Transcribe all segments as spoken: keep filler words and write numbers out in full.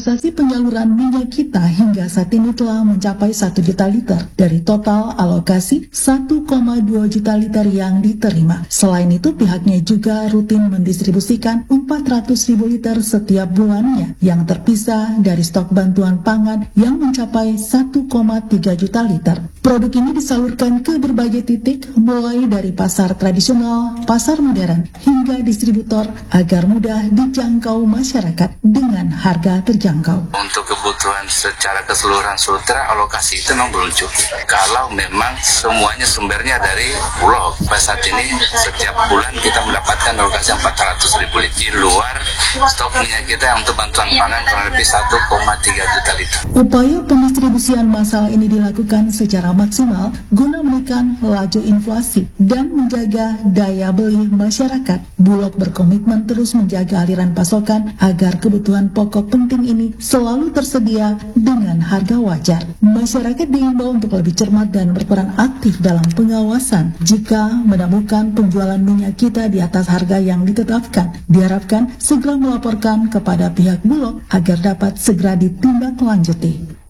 Realisasi penyaluran minyak kita hingga saat ini telah mencapai satu juta liter dari total alokasi satu koma dua juta liter yang diterima. Selain itu, pihaknya juga rutin mendistribusikan empat ratus ribu liter setiap bulannya yang terpisah dari stok bantuan pangan yang mencapai satu koma tiga juta liter. Produk ini disalurkan ke berbagai titik, mulai dari pasar tradisional, pasar modern, hingga distributor agar mudah dijangkau masyarakat dengan harga terjangkau. Untuk kebutuhan secara keseluruhan Sultra, alokasi itu memang belum cukup. Kalau memang semuanya sumbernya dari Bulog. Pada saat ini setiap bulan kita mendapatkan alokasi empat ratus ribu liter. Di luar stok minyak kita yang untuk bantuan pangan kurang lebih satu koma tiga juta liter. Upaya pendistribusian massal ini dilakukan secara maksimal guna menekan laju inflasi dan menjaga daya beli masyarakat. Bulog berkomitmen terus menjaga aliran pasokan agar kebutuhan pokok penting ini selalu tersedia dengan harga wajar. Masyarakat diimbau untuk lebih cermat dan berperan aktif dalam pengawasan jika menemukan penjualan minyak kita di atas harga yang ditetapkan. Diharapkan segera melaporkan kepada pihak Bulog agar dapat segera ditindaklanjuti.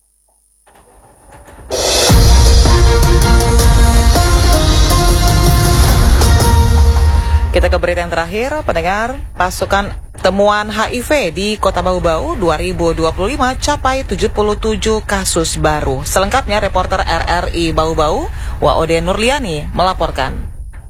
Kita ke berita yang terakhir, pendengar. Pasukan temuan H I V di Kota Bau-Bau dua ribu dua puluh lima capai tujuh puluh tujuh kasus baru. Selengkapnya reporter R R I Bau-Bau, Waode Nurliani melaporkan.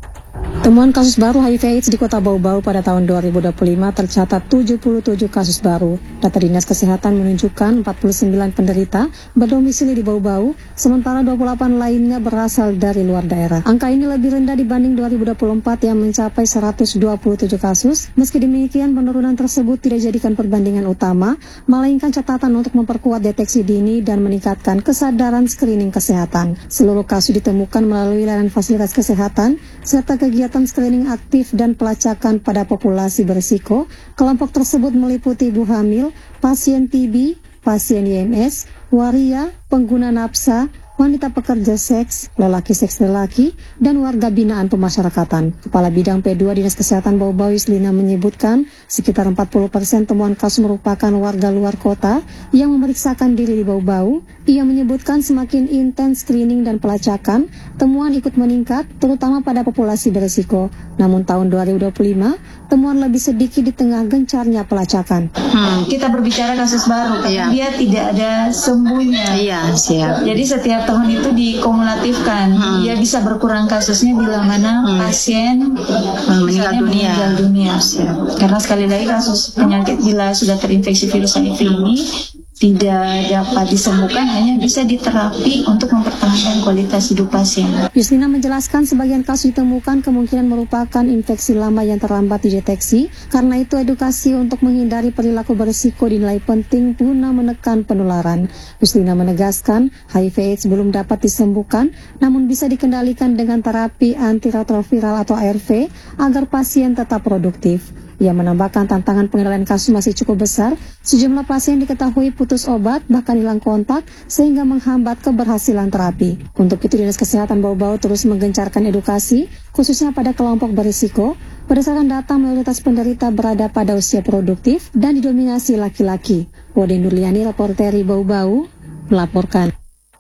Temuan kasus baru H I V AIDS di Kota Bau-Bau pada tahun dua ribu dua puluh lima tercatat tujuh puluh tujuh kasus baru. Data Dinas Kesehatan menunjukkan empat puluh sembilan penderita berdomisili di Bau-Bau, sementara dua puluh delapan lainnya berasal dari luar daerah. Angka ini lebih rendah dibanding dua ribu dua puluh empat yang mencapai seratus dua puluh tujuh kasus. Meski demikian, penurunan tersebut tidak dijadikan perbandingan utama, melainkan catatan untuk memperkuat deteksi dini dan meningkatkan kesadaran screening kesehatan. Seluruh kasus ditemukan melalui layanan fasilitas kesehatan, serta kegiatan screening aktif dan pelacakan pada populasi berisiko. Kelompok tersebut meliputi ibu hamil, pasien T B, pasien I M S, waria, pengguna nafsa, wanita pekerja seks, lelaki seks lelaki, dan warga binaan pemasyarakatan. Kepala Bidang P dua Dinas Kesehatan Bau-Bau Yuslina menyebutkan sekitar empat puluh persen temuan kasus merupakan warga luar kota yang memeriksakan diri di Bau-Bau. Ia menyebutkan semakin intens screening dan pelacakan, temuan ikut meningkat, terutama pada populasi berisiko. Namun tahun dua ribu dua puluh lima, temuan lebih sedikit di tengah gencarnya pelacakan. Hmm, kita berbicara kasus baru, iya. Dia tidak ada sembuhnya. Iya, siap. Jadi setiap tahun itu dikumulatifkan, hmm. dia bisa berkurang kasusnya bila mana hmm. pasien hmm, meninggal dunia. Meninggal dunia. Siap. Karena sekali lagi kasus penyakit bila sudah terinfeksi virus H I V ini tidak dapat disembuhkan, hanya bisa diterapi untuk mempertahankan kualitas hidup pasien. Yuslina menjelaskan sebagian kasus ditemukan kemungkinan merupakan infeksi lama yang terlambat dideteksi. Karena itu edukasi untuk menghindari perilaku berisiko dinilai penting guna menekan penularan. Yuslina menegaskan H I V AIDS belum dapat disembuhkan, namun bisa dikendalikan dengan terapi antiretroviral atau A R V agar pasien tetap produktif. Ia menambahkan tantangan pengendalian kasus masih cukup besar. Sejumlah pasien diketahui putus obat, bahkan hilang kontak, sehingga menghambat keberhasilan terapi. Untuk itu, Dinas Kesehatan Bau-Bau terus menggencarkan edukasi, khususnya pada kelompok berisiko. Berdasarkan data, mayoritas penderita berada pada usia produktif dan didominasi laki-laki. Waode Nurliani, reporter Bau-Bau, melaporkan.